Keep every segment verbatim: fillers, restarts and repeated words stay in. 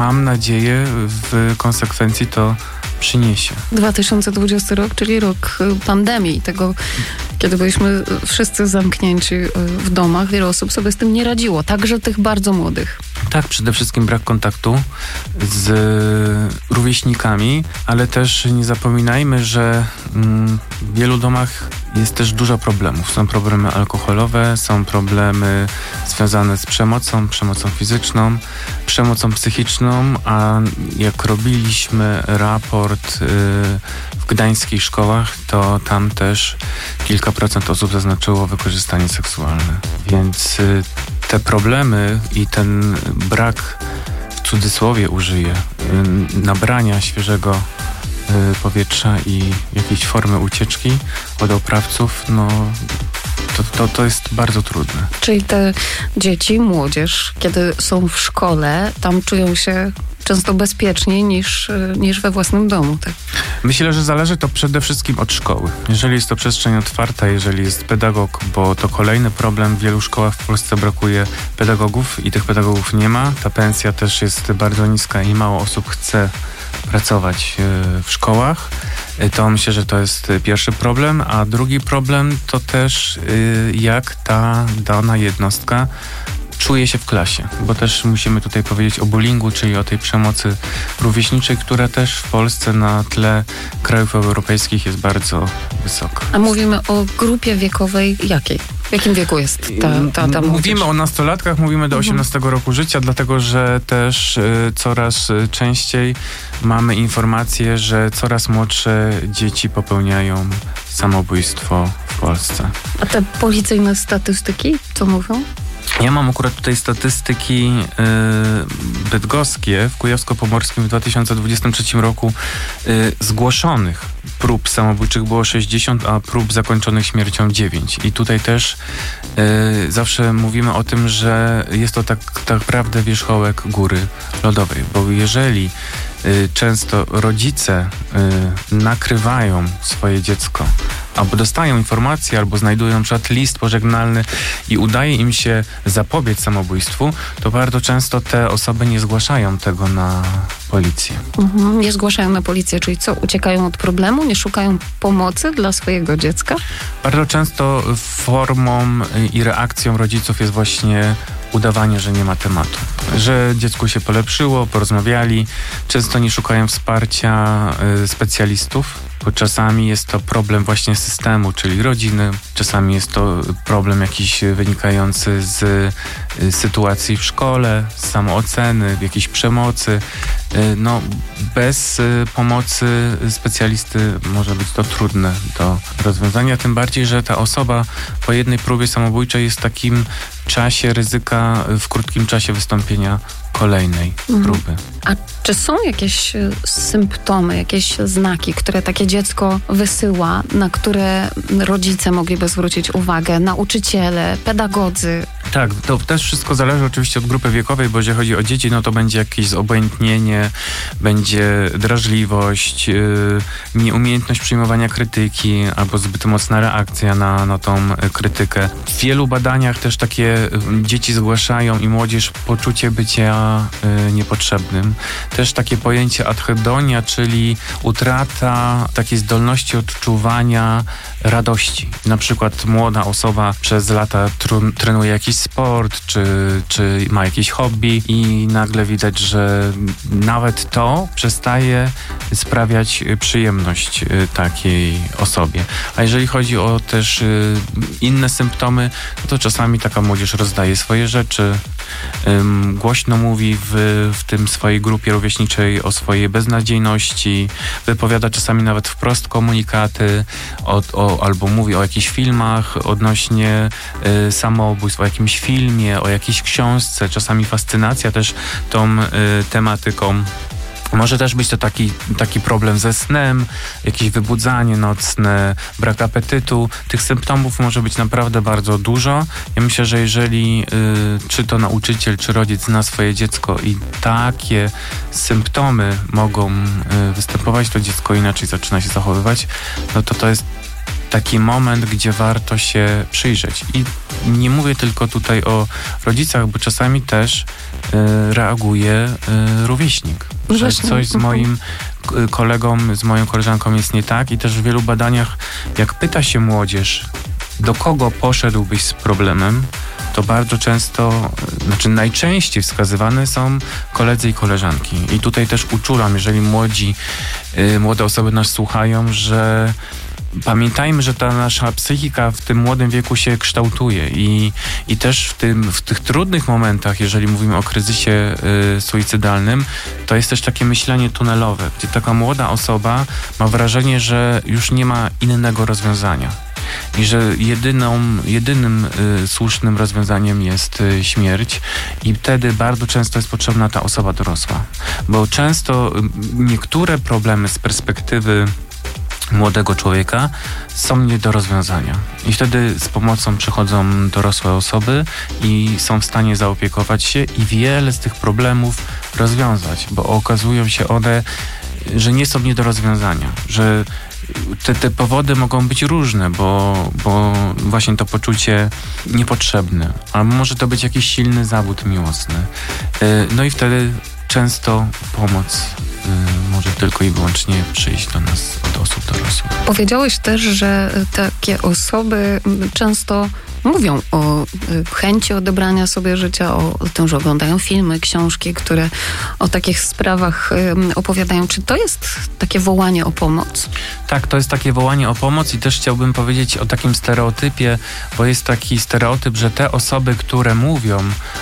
Mam nadzieję, w konsekwencji to przyniesie. dwa tysiące dwudziesty rok, czyli rok pandemii, tego, kiedy byliśmy wszyscy zamknięci w domach. Wiele osób sobie z tym nie radziło, także tych bardzo młodych. Tak, przede wszystkim brak kontaktu z rówieśnikami, ale też nie zapominajmy, że mm, w wielu domach jest też dużo problemów. Są problemy alkoholowe, są problemy związane z przemocą, przemocą fizyczną, przemocą psychiczną, a jak robiliśmy raport y, w gdańskich szkołach, to tam też kilka procent osób zaznaczyło wykorzystanie seksualne. Więc y, te problemy i ten brak, w cudzysłowie użyję, y, nabrania świeżego y, powietrza i jakiejś formy ucieczki od oprawców, no to, to, to jest bardzo trudne. Czyli te dzieci, młodzież, kiedy są w szkole, tam czują się często bezpieczniej niż, niż we własnym domu, tak? Myślę, że zależy to przede wszystkim od szkoły. Jeżeli jest to przestrzeń otwarta, jeżeli jest pedagog, bo to kolejny problem, w wielu szkołach w Polsce brakuje pedagogów i tych pedagogów nie ma. Ta pensja też jest bardzo niska i mało osób chce pracować w szkołach. To myślę, że to jest pierwszy problem, a drugi problem to też jak ta dana jednostka czuje się w klasie, bo też musimy tutaj powiedzieć o bullyingu, czyli o tej przemocy rówieśniczej, która też w Polsce na tle krajów europejskich jest bardzo wysoka. A mówimy o grupie wiekowej jakiej? W jakim wieku jest ta, ta, ta Mówimy o nastolatkach, mówimy do osiemnastego mhm. roku życia, dlatego że też y, coraz częściej mamy informacje, że coraz młodsze dzieci popełniają samobójstwo w Polsce. A te policyjne statystyki, co mówią? Ja mam akurat tutaj statystyki yy, bydgoskie. W Kujawsko-Pomorskim w dwa tysiące dwudziestym trzecim roku yy, zgłoszonych prób samobójczych było sześćdziesiąt, a prób zakończonych śmiercią dziewięć. I tutaj też yy, zawsze mówimy o tym, że jest to tak, tak naprawdę wierzchołek góry lodowej, bo jeżeli yy, często rodzice yy, nakrywają swoje dziecko, albo dostają informacje, albo znajdują na przykład list pożegnalny i udaje im się zapobiec samobójstwu, to bardzo często te osoby nie zgłaszają tego na policję. Mhm, nie zgłaszają na policję, czyli co? Uciekają od problemu? Nie szukają pomocy dla swojego dziecka? Bardzo często formą i reakcją rodziców jest właśnie udawanie, że nie ma tematu. Że dziecku się polepszyło, porozmawiali. Często nie szukają wsparcia y, specjalistów, bo czasami jest to problem właśnie systemu, czyli rodziny. Czasami jest to problem jakiś wynikający z y, sytuacji w szkole, z samooceny, jakiejś przemocy. Y, no, bez y, pomocy specjalisty może być to trudne do rozwiązania, tym bardziej, że ta osoba po jednej próbie samobójczej jest w takim czasie ryzyka w krótkim czasie wystąpienia kolejnej mhm. próby. A czy są jakieś symptomy, jakieś znaki, które takie dziecko wysyła, na które rodzice mogliby zwrócić uwagę, nauczyciele, pedagodzy? Tak, to też wszystko zależy oczywiście od grupy wiekowej, bo jeżeli chodzi o dzieci, no to będzie jakieś zobojętnienie, będzie drażliwość, yy, nieumiejętność przyjmowania krytyki albo zbyt mocna reakcja na, na tą krytykę. W wielu badaniach też takie dzieci zgłaszają i młodzież poczucie bycia yy, niepotrzebnym. Też takie pojęcie adhedonia, czyli utrata takiej zdolności odczuwania radości. Na przykład młoda osoba przez lata tru- trenuje jakiś sport, czy, czy ma jakieś hobby i nagle widać, że nawet to przestaje sprawiać przyjemność takiej osobie. A jeżeli chodzi o też inne symptomy, to czasami taka młodzież rozdaje swoje rzeczy, głośno mówi w, w tym swojej grupie rówieśniczej o swojej beznadziejności, wypowiada czasami nawet wprost komunikaty o, o, albo mówi o jakichś filmach odnośnie y, samobójstw, o jakimś filmie, o jakiejś książce, czasami fascynacja też tą y, tematyką. Może też być to taki, taki problem ze snem, jakieś wybudzanie nocne, brak apetytu. Tych symptomów może być naprawdę bardzo dużo. Ja myślę, że jeżeli y, czy to nauczyciel, czy rodzic zna swoje dziecko i takie symptomy mogą y, występować, to dziecko inaczej zaczyna się zachowywać, no to to jest taki moment, gdzie warto się przyjrzeć. I nie mówię tylko tutaj o rodzicach, bo czasami też y, reaguje y, rówieśnik, że Właśnie. coś z moim y, kolegą, z moją koleżanką jest nie tak i też w wielu badaniach, jak pyta się młodzież, do kogo poszedłbyś z problemem, to bardzo często, znaczy najczęściej wskazywane są koledzy i koleżanki. I tutaj też uczulam, jeżeli młodzi, y, młode osoby nas słuchają, że pamiętajmy, że ta nasza psychika w tym młodym wieku się kształtuje i, i też w, tym, w tych trudnych momentach, jeżeli mówimy o kryzysie y, suicydalnym, to jest też takie myślenie tunelowe, gdzie taka młoda osoba ma wrażenie, że już nie ma innego rozwiązania. I że jedyną, jedynym y, słusznym rozwiązaniem jest y, śmierć i wtedy bardzo często jest potrzebna ta osoba dorosła. Bo często y, niektóre problemy z perspektywy młodego człowieka są nie do rozwiązania. I wtedy z pomocą przychodzą dorosłe osoby i są w stanie zaopiekować się i wiele z tych problemów rozwiązać, bo okazują się one, że nie są nie do rozwiązania, że Te, te powody mogą być różne, bo, bo właśnie to poczucie niepotrzebne, albo może to być jakiś silny zawód miłosny. No i wtedy często pomoc może tylko i wyłącznie przyjść do nas od osób dorosłych. Powiedziałeś też, że takie osoby często mówią o chęci odebrania sobie życia, o tym, że oglądają filmy, książki, które o takich sprawach opowiadają. Czy to jest takie wołanie o pomoc? Tak, to jest takie wołanie o pomoc i też chciałbym powiedzieć o takim stereotypie, bo jest taki stereotyp, że te osoby, które mówią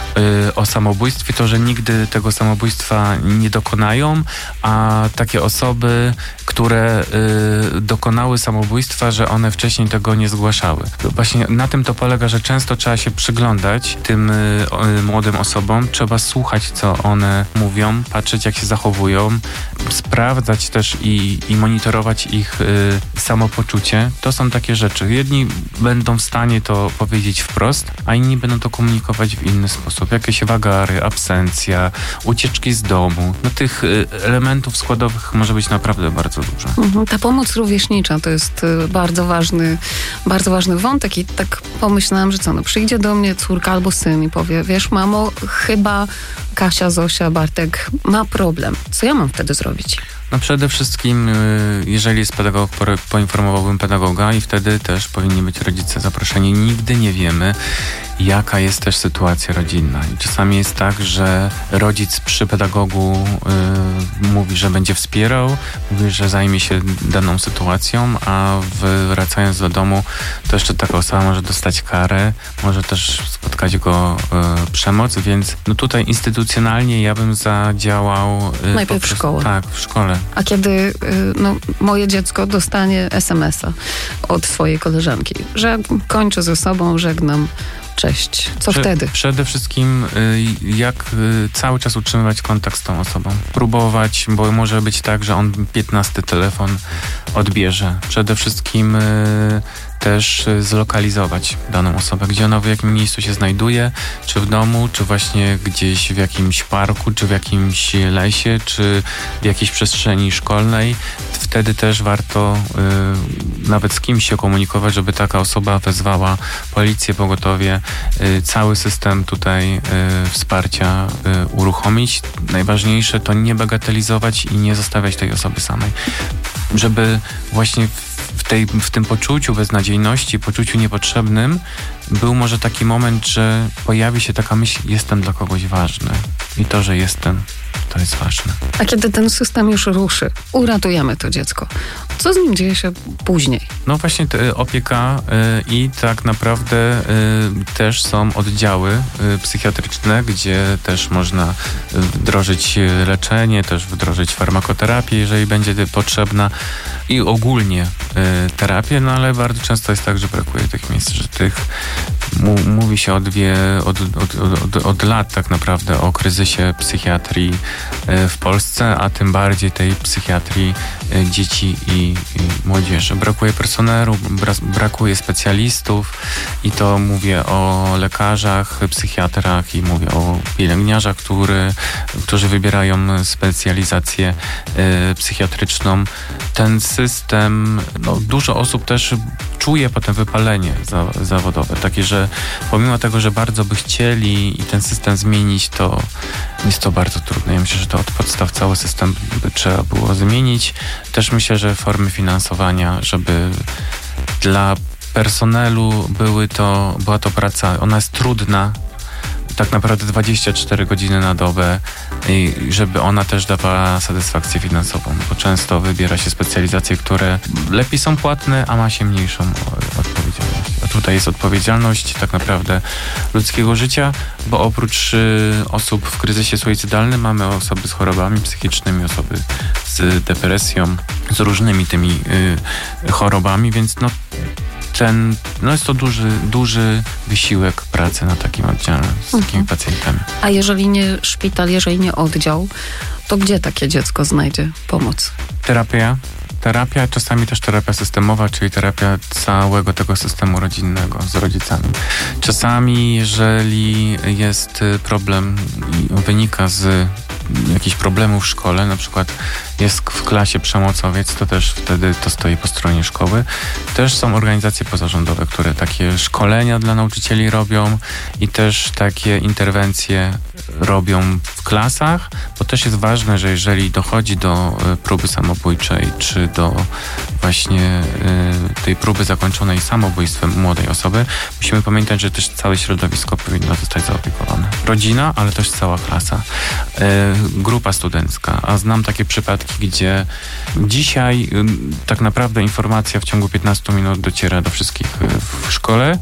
y, o samobójstwie, to że nigdy tego samobójstwa nie dokonają, a takie osoby, które y, dokonały samobójstwa, że one wcześniej tego nie zgłaszały. Właśnie na tym to polega, że często trzeba się przyglądać tym y, y, młodym osobom, trzeba słuchać, co one mówią, patrzeć, jak się zachowują, sprawdzać też i, i monitorować ich y, samopoczucie. To są takie rzeczy. Jedni będą w stanie to powiedzieć wprost, a inni będą to komunikować w inny sposób. Jakieś wagary, absencja, ucieczki z domu. No tych y, elementów składowych może być naprawdę bardzo dużo. Mhm. Ta pomoc rówieśnicza to jest y, bardzo ważny, bardzo ważny wątek i tak pomyślałam, że co, no przyjdzie do mnie córka albo syn i powie, wiesz mamo, chyba Kasia, Zosia, Bartek ma problem. Co ja mam wtedy zrobić? No przede wszystkim, jeżeli jest pedagog, poinformowałbym pedagoga i wtedy też powinni być rodzice zaproszeni. Nigdy nie wiemy, jaka jest też sytuacja rodzinna. I czasami jest tak, że rodzic przy pedagogu y, mówi, że będzie wspierał, mówi, że zajmie się daną sytuacją, a wracając do domu, to jeszcze taka osoba może dostać karę, może też spotkać go y, przemoc, więc no tutaj instytucjonalnie ja bym zadziałał... Y, Najpierw w szkole. Tak, w szkole. A kiedy y, no, moje dziecko dostanie es em es a od swojej koleżanki, że kończę ze sobą, żegnam, cześć. Co Prze- wtedy? Przede wszystkim y, jak y, cały czas utrzymywać kontakt z tą osobą. Próbować, bo może być tak, że on piętnasty telefon odbierze. Przede wszystkim y, też zlokalizować daną osobę, gdzie ona w jakim miejscu się znajduje, czy w domu, czy właśnie gdzieś w jakimś parku, czy w jakimś lesie, czy w jakiejś przestrzeni szkolnej. Wtedy też warto y, nawet z kimś się komunikować, żeby taka osoba wezwała policję, pogotowie, y, cały system tutaj y, wsparcia y, uruchomić. Najważniejsze to nie bagatelizować i nie zostawiać tej osoby samej. Żeby właśnie w, tej, w tym poczuciu beznadziejności, poczuciu niepotrzebnym był może taki moment, że pojawi się taka myśl, jestem dla kogoś ważny. I to, że jestem, to jest ważne. A kiedy ten system już ruszy, uratujemy to dziecko, co z nim dzieje się później? No właśnie te, opieka y, i tak naprawdę y, też są oddziały y, psychiatryczne, gdzie też można wdrożyć leczenie, też wdrożyć farmakoterapię, jeżeli będzie potrzebna i ogólnie y, terapię, no ale bardzo często jest tak, że brakuje tych miejsc, że tych Mówi się od, wie, od, od, od, od lat tak naprawdę o kryzysie psychiatrii w Polsce, a tym bardziej tej psychiatrii dzieci i, i młodzieży. Brakuje personelu, brakuje specjalistów i to mówię o lekarzach, psychiatrach i mówię o pielęgniarzach, który, którzy wybierają specjalizację psychiatryczną. Ten system, no, dużo osób też czuje potem wypalenie za, zawodowe, takie, że pomimo tego, że bardzo by chcieli i ten system zmienić, to jest to bardzo trudne. Ja myślę, że to od podstaw cały system by trzeba było zmienić. Też myślę, że formy finansowania, żeby dla personelu były to, była to praca, ona jest trudna, tak naprawdę dwadzieścia cztery godziny na dobę i żeby ona też dawała satysfakcję finansową, bo często wybiera się specjalizacje, które lepiej są płatne, a ma się mniejszą odpowiedzialność. A tutaj jest odpowiedzialność tak naprawdę ludzkiego życia, bo oprócz y, osób w kryzysie suicydalnym mamy osoby z chorobami psychicznymi, osoby z depresją, z różnymi tymi y, chorobami, więc no Ten, no jest to duży, duży wysiłek pracy na takim oddziale z mhm. takimi pacjentami. A jeżeli nie szpital, jeżeli nie oddział, to gdzie takie dziecko znajdzie pomoc? Terapia. Terapia, czasami też terapia systemowa, czyli terapia całego tego systemu rodzinnego z rodzicami. Czasami, jeżeli jest problem i wynika z jakichś problemów w szkole, na przykład jest w klasie przemocowiec, to też wtedy to stoi po stronie szkoły. Też są organizacje pozarządowe, które takie szkolenia dla nauczycieli robią i też takie interwencje robią w klasach, bo też jest ważne, że jeżeli dochodzi do próby samobójczej, czy do właśnie y, tej próby zakończonej samobójstwem młodej osoby, musimy pamiętać, że też całe środowisko powinno zostać zaopiekowane. Rodzina, ale też cała klasa. Y, grupa studencka. A znam takie przypadki, gdzie dzisiaj y, tak naprawdę informacja w ciągu piętnastu minut dociera do wszystkich y, w szkole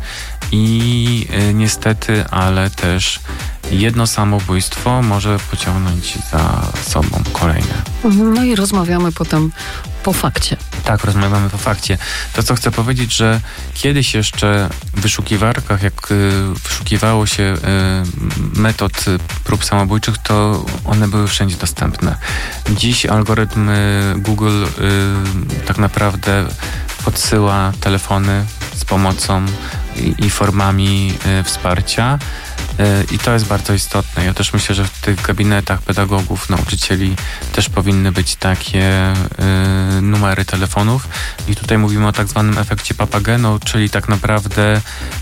i y, niestety, ale też jedno samobójstwo może pociągnąć za sobą kolejne. No i rozmawiamy potem po fakcie. Tak, rozmawiamy po fakcie. To, co chcę powiedzieć, że kiedyś jeszcze w wyszukiwarkach, jak y, wyszukiwało się y, metod prób samobójczych, to one były wszędzie dostępne. Dziś algorytm y, Google y, tak naprawdę podsyła telefony z pomocą i, i formami y, wsparcia. I to jest bardzo istotne. Ja też myślę, że w tych gabinetach pedagogów, nauczycieli też powinny być takie y, numery telefonów. I tutaj mówimy o tak zwanym efekcie Papageno, czyli tak naprawdę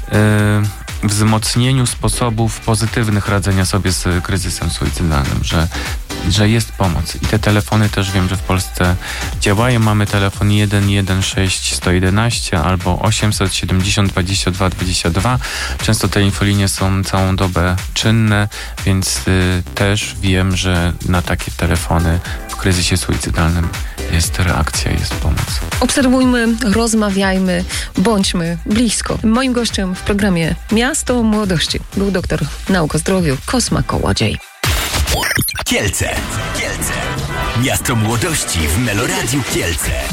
y, wzmocnieniu sposobów pozytywnych radzenia sobie z kryzysem suicydalnym, że że jest pomoc. I te telefony też wiem, że w Polsce działają. Mamy telefon jeden jeden sześć jeden jeden jeden albo osiemset siedemdziesiąt dwadzieścia dwa dwadzieścia dwa. Często te infolinie są całą dobę czynne, więc y, też wiem, że na takie telefony w kryzysie suicydalnym jest reakcja, jest pomoc. Obserwujmy, rozmawiajmy, bądźmy blisko. Moim gościem w programie Miasto Młodości był doktor nauk o zdrowiu Kosma Kołodziej. Kielce. Kielce. Miasto Młodości w Meloradiu Kielce.